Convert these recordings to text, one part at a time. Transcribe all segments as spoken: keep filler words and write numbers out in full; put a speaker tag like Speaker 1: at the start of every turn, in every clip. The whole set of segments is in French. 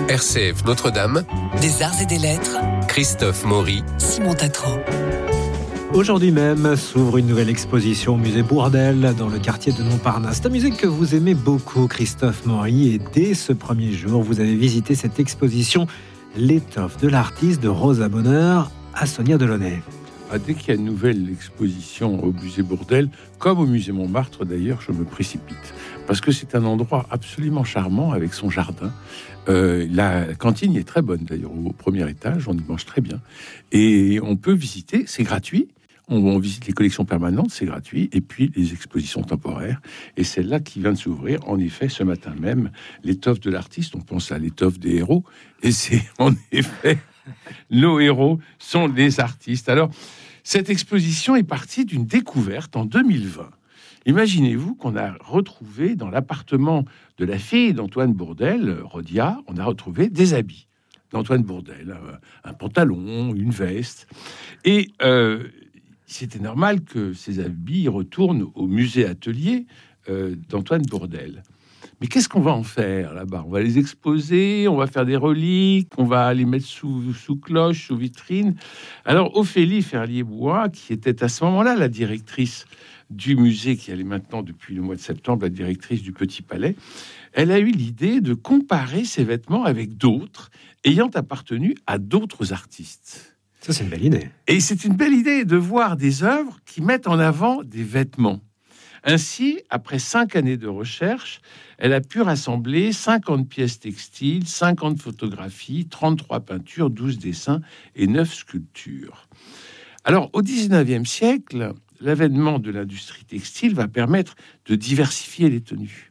Speaker 1: R C F Notre-Dame,
Speaker 2: des arts et des lettres,
Speaker 1: Christophe Maury,
Speaker 2: Simon Tatran.
Speaker 3: Aujourd'hui même s'ouvre une nouvelle exposition au musée Bourdelle dans le quartier de Montparnasse. C'est un musée que vous aimez beaucoup, Christophe Maury, et dès ce premier jour, vous avez visité cette exposition L'étoffe de l'artiste de Rosa Bonheur à Sonia Delaunay.
Speaker 4: Ah, dès qu'il y a une nouvelle exposition au musée Bourdelle, comme au musée Montmartre d'ailleurs, je me précipite. Parce que c'est un endroit absolument charmant avec son jardin. Euh, la cantine y est très bonne d'ailleurs, au premier étage, on y mange très bien. Et on peut visiter, c'est gratuit. On, on visite les collections permanentes, c'est gratuit. Et puis les expositions temporaires. Et celle-là qui vient de s'ouvrir, en effet, ce matin même, l'étoffe de l'artiste, on pense à l'étoffe des héros. Et c'est en effet... nos héros sont les artistes. Alors, cette exposition est partie d'une découverte en deux mille vingt. Imaginez-vous qu'on a retrouvé dans l'appartement de la fille d'Antoine Bourdelle, Rodia, on a retrouvé des habits d'Antoine Bourdelle, un pantalon, une veste. Et euh, c'était normal que ces habits retournent au musée atelier euh, d'Antoine Bourdelle. Mais qu'est-ce qu'on va en faire là-bas? On va les exposer, on va faire des reliques, on va les mettre sous, sous cloche, sous vitrine. Alors, Ophélie Ferlier-Bois, qui était à ce moment-là la directrice du musée, qui elle est maintenant depuis le mois de septembre la directrice du Petit Palais, elle a eu l'idée de comparer ces vêtements avec d'autres ayant appartenu à d'autres artistes.
Speaker 3: Ça, c'est une belle idée.
Speaker 4: Et c'est une belle idée de voir des œuvres qui mettent en avant des vêtements. Ainsi, après cinq années de recherche, elle a pu rassembler cinquante pièces textiles, cinquante photographies, trente-trois peintures, douze dessins et neuf sculptures. Alors, au dix-neuvième siècle, l'avènement de l'industrie textile va permettre de diversifier les tenues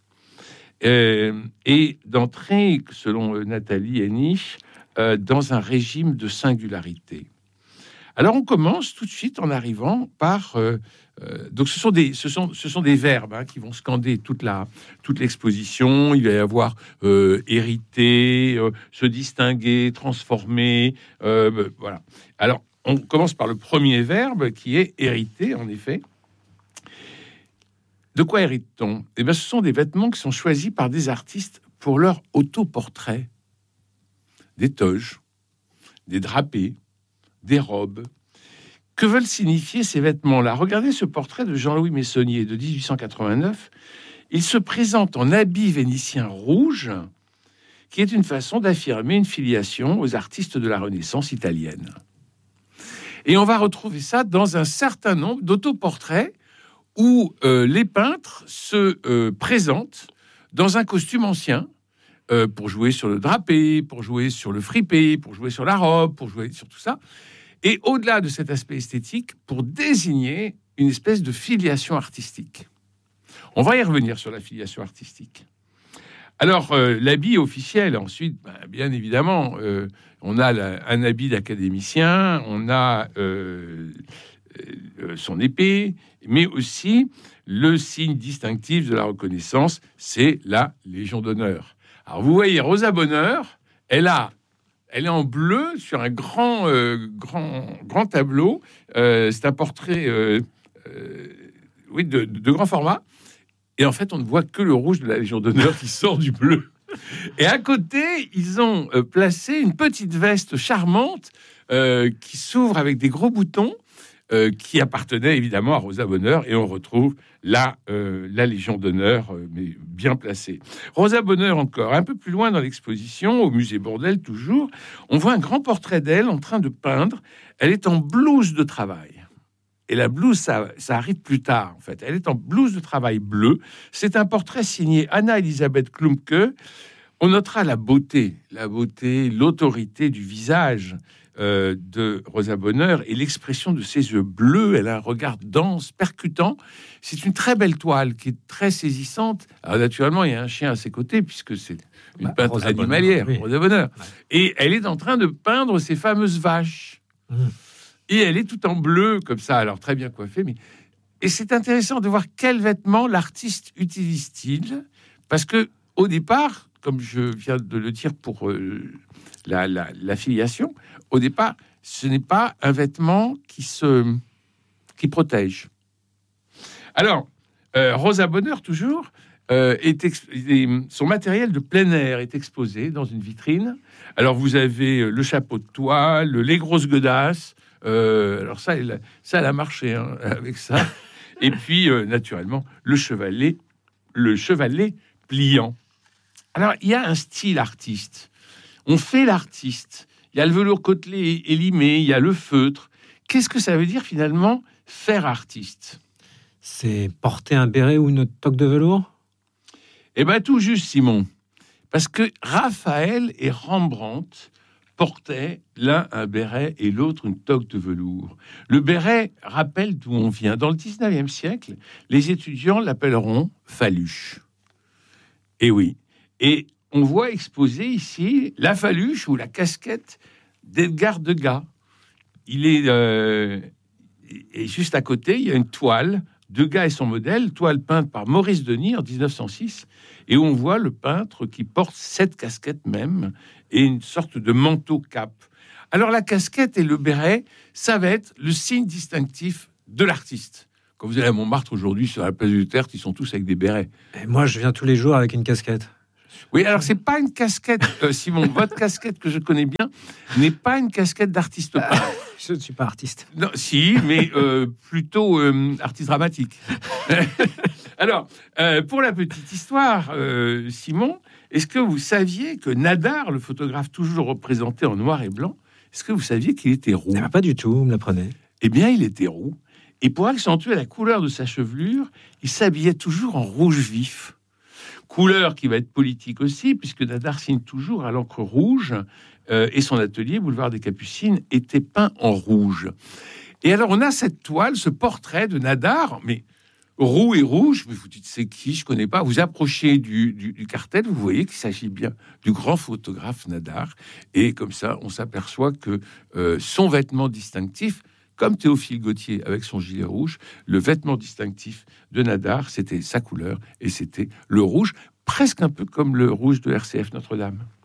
Speaker 4: euh, et d'entrer, selon Nathalie Henich, euh, dans un régime de singularité. Alors, on commence tout de suite en arrivant par... Euh, euh, donc, ce sont des, ce sont, ce sont des verbes hein, qui vont scander toute, la, toute l'exposition. Il va y avoir euh, hériter, euh, se distinguer, transformer. Euh, voilà. Alors, on commence par le premier verbe qui est hériter, en effet. De quoi hérite-t-on? Eh bien, ce sont des vêtements qui sont choisis par des artistes pour leur autoportrait. Des toges, des drapés, des robes. Que veulent signifier ces vêtements-là? Regardez ce portrait de Jean-Louis Messonnier de dix-huit cent quatre-vingt-neuf. Il se présente en habit vénitien rouge, qui est une façon d'affirmer une filiation aux artistes de la Renaissance italienne. Et on va retrouver ça dans un certain nombre d'autoportraits où euh, les peintres se euh, présentent dans un costume ancien, euh, pour jouer sur le drapé, pour jouer sur le fripé, pour jouer sur la robe, pour jouer sur tout ça. Et au-delà de cet aspect esthétique, pour désigner une espèce de filiation artistique. On va y revenir sur la filiation artistique. Alors, euh, l'habit officiel, ensuite, ben, bien évidemment, euh, on a la, un habit d'académicien, on a euh, euh, son épée, mais aussi le signe distinctif de la reconnaissance, c'est la Légion d'honneur. Alors, vous voyez, Rosa Bonheur, elle a... Elle est en bleu sur un grand, euh, grand, grand tableau. Euh, c'est un portrait euh, euh, oui, de, de, de grand format. Et en fait, on ne voit que le rouge de la Légion d'honneur qui sort du bleu. Et à côté, ils ont euh, placé une petite veste charmante euh, qui s'ouvre avec des gros boutons euh, qui appartenait évidemment à Rosa Bonheur. Et on retrouve là euh, la Légion d'honneur, euh, mais bien placée. Rosa Bonheur encore, un peu plus loin dans l'exposition, au musée Bourdelle toujours, on voit un grand portrait d'elle en train de peindre. Elle est en blouse de travail. Et la blouse, ça, ça arrive plus tard, en fait. Elle est en blouse de travail bleue. C'est un portrait signé Anna-Elisabeth Klumpke. On notera la beauté, la beauté, l'autorité du visage euh, de Rosa Bonheur et l'expression de ses yeux bleus. Elle a un regard dense, percutant. C'est une très belle toile qui est très saisissante. Alors, naturellement, il y a un chien à ses côtés, puisque c'est une bah, peintre Rosa animalière, Bonheur, oui. Rosa Bonheur. Ouais. Et elle est en train de peindre ces fameuses vaches. Mmh. Et elle est tout en bleu, comme ça, alors très bien coiffée. Mais... Et c'est intéressant de voir quels vêtements l'artiste utilise-t-il, parce que au départ, comme je viens de le dire pour euh, la, la, la filiation, au départ, ce n'est pas un vêtement qui se qui protège. Alors, euh, Rosa Bonheur, toujours, euh, est ex- est- son matériel de plein air est exposé dans une vitrine. Alors, vous avez le chapeau de toile, les grosses godasses. Euh, alors, ça, elle, ça, elle a marché hein, avec ça. Et puis, euh, naturellement, le chevalet, le chevalet pliant. Alors, il y a un style artiste. On fait l'artiste. Il y a le velours côtelé et limé, il y a le feutre. Qu'est-ce que ça veut dire, finalement, faire artiste?
Speaker 3: C'est porter un béret ou une toque de velours?
Speaker 4: Eh bien, tout juste, Simon. Parce que Raphaël et Rembrandt portaient l'un un béret et l'autre une toque de velours. Le béret rappelle d'où on vient. Dans le dix-neuvième siècle, les étudiants l'appelleront faluche. Et oui. Et on voit exposer ici la faluche ou la casquette d'Edgar Degas. Il est... Euh, et juste à côté, il y a une toile. Degas et son modèle, toile peinte par Maurice Denis en dix-neuf cent six, et on voit le peintre qui porte cette casquette même et une sorte de manteau cape. Alors la casquette et le béret, ça va être le signe distinctif de l'artiste. Quand vous allez à Montmartre aujourd'hui, sur la place du Tertre, ils sont tous avec des bérets.
Speaker 3: Et moi, je viens tous les jours avec une casquette.
Speaker 4: Oui, alors c'est pas une casquette, euh, Simon. Votre casquette que je connais bien n'est pas une casquette d'artiste peintre.
Speaker 3: Je ne suis pas artiste.
Speaker 4: Non, si, mais euh, plutôt euh, artiste dramatique. Alors, euh, pour la petite histoire, euh, Simon, est-ce que vous saviez que Nadar, le photographe toujours représenté en noir et blanc, est-ce que vous saviez qu'il était roux?
Speaker 3: Ah, pas du tout, vous me l'apprenez.
Speaker 4: Eh bien, il était roux. Et pour accentuer la couleur de sa chevelure, il s'habillait toujours en rouge vif. Couleur qui va être politique aussi, puisque Nadar signe toujours à l'encre rouge, euh, et son atelier, boulevard des Capucines, était peint en rouge. Et alors, on a cette toile, ce portrait de Nadar, mais roux et rouge, mais vous dites, c'est qui? Je connais pas. Vous approchez du, du, du cartel, vous voyez qu'il s'agit bien du grand photographe Nadar, et comme ça, on s'aperçoit que euh, son vêtement distinctif, comme Théophile Gautier avec son gilet rouge, le vêtement distinctif de Nadar, c'était sa couleur, et c'était le rouge, presque un peu comme le rouge de R C F Notre-Dame.